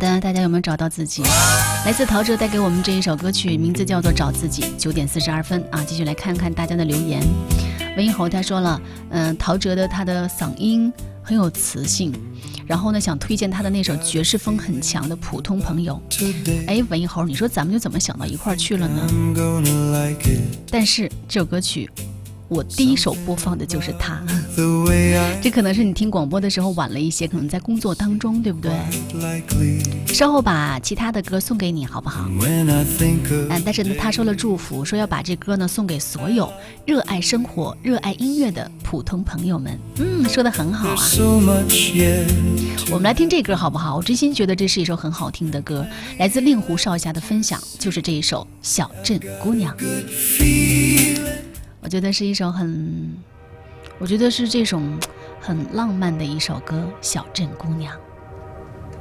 的，大家有没有找到自己？来自陶喆带给我们这一首歌曲，名字叫做《找自己》。9点42分啊，继续来看看大家的留言。文一猴他说了，陶喆的他的嗓音很有磁性，然后呢，想推荐他的那首爵士风很强的《普通朋友》。哎，文一猴，你说咱们就怎么想到一块儿去了呢？但是这首歌曲，我第一首播放的就是它，这可能是你听广播的时候晚了一些，可能在工作当中，对不对？稍后把其他的歌送给你，好不好？但是呢，他说了祝福，说要把这歌呢送给所有热爱生活、热爱音乐的普通朋友们。说得很好啊。我们来听这歌好不好？我真心觉得这是一首很好听的歌，来自令狐少侠的分享，就是这一首《小镇姑娘》。我觉得是一首我觉得是这种很浪漫的一首歌，《小镇姑娘》。